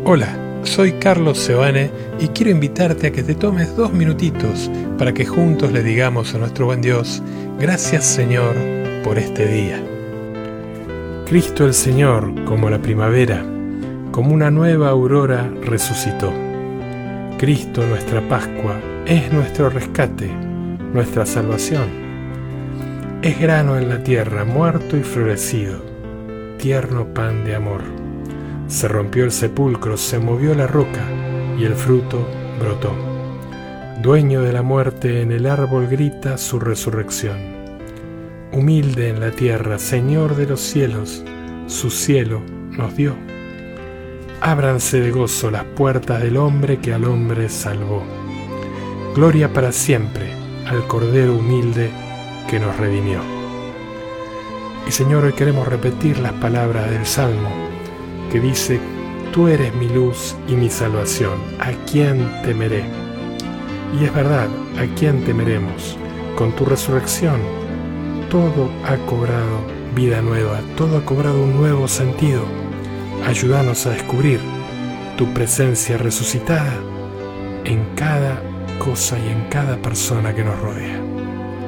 Hola, soy Carlos Seoane y quiero invitarte a que te tomes 2 minutitos para que juntos le digamos a nuestro buen Dios: gracias, Señor, por este día. Cristo el Señor, como la primavera, como una nueva aurora, resucitó. Cristo, nuestra Pascua, es nuestro rescate, nuestra salvación. Es grano en la tierra, muerto y florecido, tierno pan de amor. Se rompió el sepulcro, se movió la roca y el fruto brotó. Dueño de la muerte, en el árbol grita su resurrección. Humilde en la tierra, Señor de los cielos, su cielo nos dio. Ábranse de gozo las puertas del hombre que al hombre salvó. Gloria para siempre al Cordero humilde que nos redimió. Y Señor, hoy queremos repetir las palabras del Salmo que dice: tú eres mi luz y mi salvación, ¿a quién temeré? Y es verdad, ¿a quién temeremos? Con tu resurrección todo ha cobrado vida nueva, todo ha cobrado un nuevo sentido. Ayúdanos a descubrir tu presencia resucitada en cada cosa y en cada persona que nos rodea.